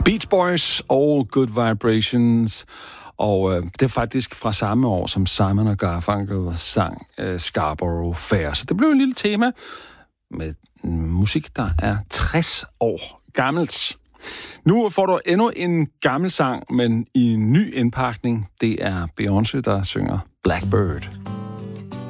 Beach Boys og Good Vibrations. Og det er faktisk fra samme år, som Simon og Garfunkel sang Scarborough Fair. Så det blev en lille tema med musik, der er 60 år gammelt. Nu får du endnu en gammel sang, men i en ny indpakning. Det er Beyoncé, der synger Blackbird.